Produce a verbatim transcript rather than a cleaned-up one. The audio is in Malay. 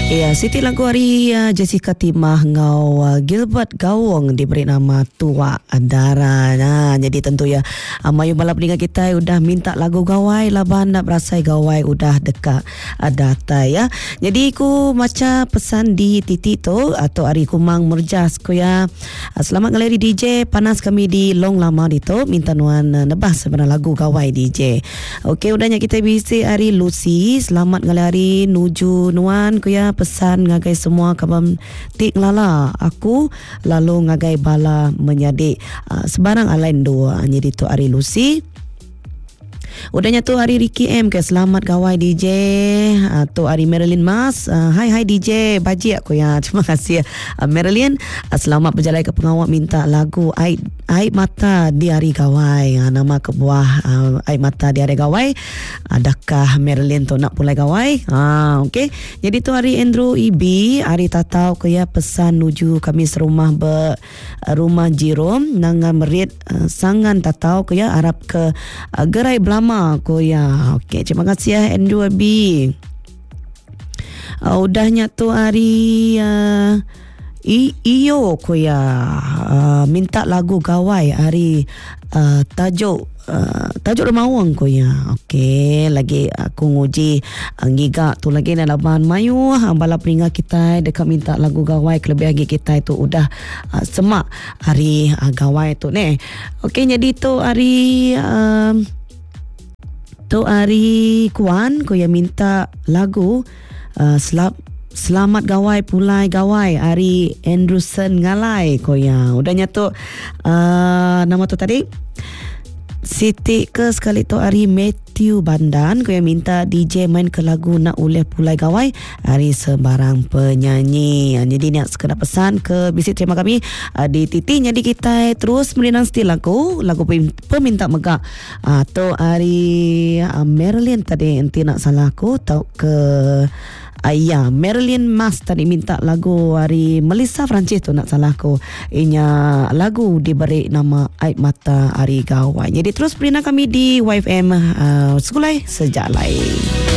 Ya, Siti lagu hari uh, Jessica Timah ngau uh, Gilbert Gawong diberi nama Tua Adara. Nah, jadi tentu ya uh, Mayu balap dengan kita udah minta lagu gawai laban nak berasai gawai udah dekat uh, data ya. Jadi ku macam pesan di titik tu atau hari kumang merjas ku ya. Uh, selamat ngeleri D J panas kami di long lama di tu minta nuan uh, nebah sebenarnya lagu gawai D J. Okey, udahnya kita bisi hari Lucy selamat ngeleri nuju nuan ku ya. Pesan ngagai semua kabam tik lala aku lalu ngagai bala menyadik uh, sebarang alain dua jadi tu hari Lucy. Udahnya tu hari Ricky M ke selamat gawai D J. Uh, tu hari Marilyn Mas. Uh, hai hai D J baji aku ya. Terima kasih uh, Marilyn. Uh, selamat berjalan ke pengawal minta lagu Aib Aib Mata di hari gawai. Uh, nama kebuah uh, Aib Mata di hari gawai. Adakah Marilyn tu nak pulai gawai? Ah uh, okey. Jadi tu hari Andrew E B hari tatau ke ya pesan nuju kami serumah be uh, rumah Jirom nangan merit uh, sangan tatau ke ya harap ke uh, gerai belama ko ya. Okey, terima kasih ya Andrew B. Uh, udahnya tu hari uh, I, iyo ko ya uh, minta lagu gawai hari uh, tajuk uh, tajuk remawang ko ya. Okey, lagi aku nguji uh, giga tu lagi na laban mayu uh, bala peringat kita dekat minta lagu gawai kelebih lagi kita itu udah uh, semak hari uh, gawai tu ne. Okey, jadi tu hari uh, tu hari Kuan ko yang minta lagu uh, selap selamat gawai pulai gawai hari Anderson ngalai ko ya. Udahnya tu uh, nama tu tadi Siti ke sekali tu hari Matthew Bandan ko yang minta D J main ke lagu nak uleh pulai gawai hari sebarang penyanyi. Jadi ni sekedar pesan ke bisi terima kami uh, di Titi. Jadi kita terus meninang stil lagu lagu peminta megak atau uh, hari uh, Marilyn tadi enti nak salah aku tau ke Ayah Marilyn Mas tadi minta lagu hari Melissa Francis tu nak salah aku. Inya lagu diberi nama Aib Mata hari gawai. Jadi terus beri kami di Y F M uh, Sekolah Sejak Lain.